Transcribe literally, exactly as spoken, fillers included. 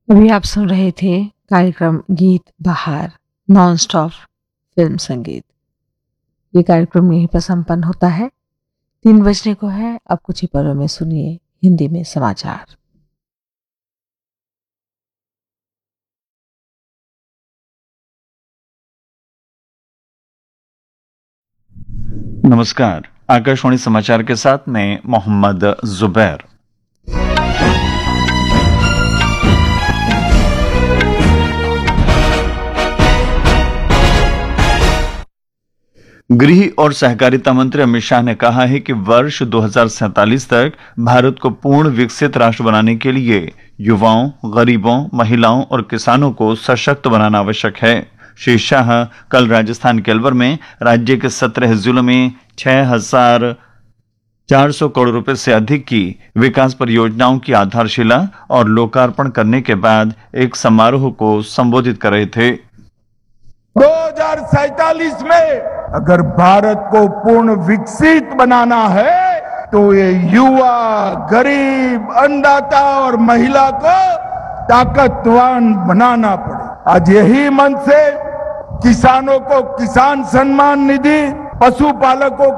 अभी आप सुन रहे थे कार्यक्रम गीत बहार नॉन स्टॉप फिल्म संगीत। ये कार्यक्रम यहीं पर संपन्न होता है। तीन बजने को है। अब कुछ ही पलों में सुनिए हिंदी में समाचार। नमस्कार, आकाशवाणी समाचार के साथ मैं मोहम्मद जुबैर। गृह और सहकारिता मंत्री अमित शाह ने कहा है कि वर्ष दो हज़ार सैंतालीस तक भारत को पूर्ण विकसित राष्ट्र बनाने के लिए युवाओं, गरीबों, महिलाओं और किसानों को सशक्त बनाना आवश्यक है। श्री शाह कल राजस्थान के अलवर में राज्य के सत्रह जिलों में छह हजार चार सौ करोड़ रुपए से अधिक की विकास परियोजनाओं की आधारशिला और लोकार्पण करने के बाद एक समारोह को संबोधित कर रहे थे। दो हज़ार सैंतालीस में अगर भारत को पूर्ण विकसित बनाना है तो ये युवा, गरीब, अन्नदाता और महिला को ताकतवान बनाना पड़े। आज यही मन से किसानों को किसान सम्मान निधि, पशुपालकों